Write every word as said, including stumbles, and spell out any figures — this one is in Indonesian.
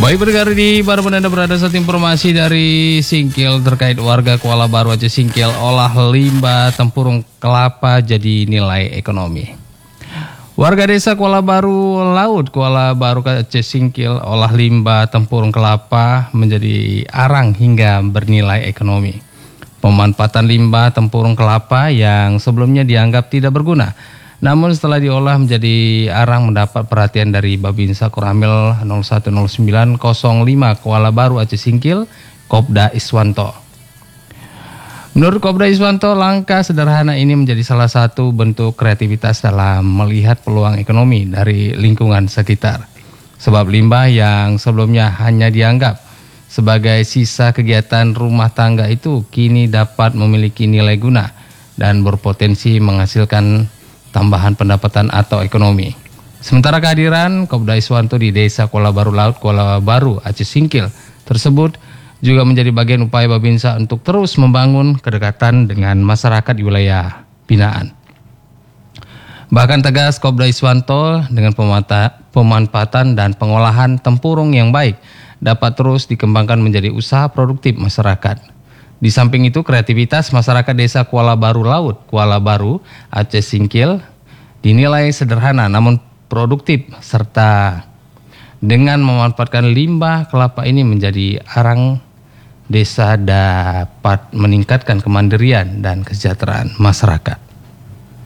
Baik pendengar, di baru Anda berada saat informasi dari Singkil terkait warga Kuala Baru Aceh Singkil olah limbah tempurung kelapa jadi nilai ekonomi. Warga desa Kuala Baru Laut, Kuala Baru Aceh Singkil olah limbah tempurung kelapa menjadi arang hingga bernilai ekonomi. Pemanfaatan limbah tempurung kelapa yang sebelumnya dianggap tidak berguna, namun setelah diolah menjadi arang mendapat perhatian dari Babinsa Koramil nol satu nol sembilan nol lima Kuala Baru Aceh Singkil, Kopda Iswanto. Menurut Kopda Iswanto, langkah sederhana ini menjadi salah satu bentuk kreativitas dalam melihat peluang ekonomi dari lingkungan sekitar. Sebab limbah yang sebelumnya hanya dianggap sebagai sisa kegiatan rumah tangga itu kini dapat memiliki nilai guna dan berpotensi menghasilkan tambahan pendapatan atau ekonomi. Sementara kehadiran Kopda Iswanto di Desa Kuala Baru Laut, Kuala Baru Aceh Singkil tersebut juga menjadi bagian upaya Babinsa untuk terus membangun kedekatan dengan masyarakat di wilayah binaan. Bahkan tegas Kopda Iswanto, dengan pemanfaatan dan pengolahan tempurung yang baik dapat terus dikembangkan menjadi usaha produktif masyarakat. Di samping itu, kreativitas masyarakat desa Kuala Baru Laut, Kuala Baru Aceh Singkil dinilai sederhana namun produktif, serta dengan memanfaatkan limbah kelapa ini menjadi arang desa dapat meningkatkan kemandirian dan kesejahteraan masyarakat.